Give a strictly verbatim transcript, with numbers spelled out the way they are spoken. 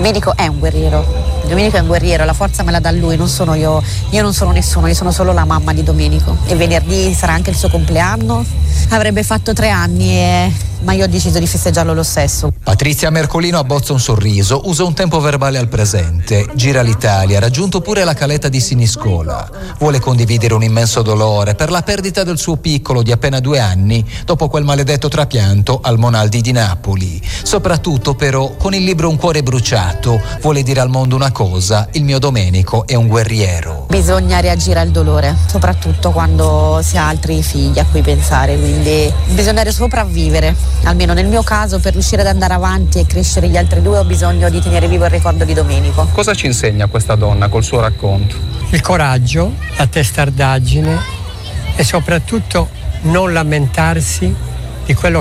Domenico è un guerriero, Domenico è un guerriero, la forza me la dà lui, non sono io, io non sono nessuno, io sono solo la mamma di Domenico e venerdì sarà anche il suo compleanno, avrebbe fatto tre anni e... ma io ho deciso di festeggiarlo lo stesso. Patrizia Mercolino abbozza un sorriso, usa un tempo verbale al presente, gira l'Italia, ha raggiunto pure la caletta di Siniscola. Vuole condividere un immenso dolore per la perdita del suo piccolo di appena due anni dopo quel maledetto trapianto al Monaldi di Napoli. Soprattutto però con il libro Un cuore bruciato vuole dire al mondo una cosa: il mio Domenico è un guerriero. Bisogna reagire al dolore, soprattutto quando si ha altri figli a cui pensare, quindi bisogna sopravvivere. Almeno nel mio caso, per riuscire ad andare avanti e crescere gli altri due, ho bisogno di tenere vivo il ricordo di Domenico. Cosa ci insegna questa donna col suo racconto? Il coraggio, la testardaggine e soprattutto non lamentarsi di quello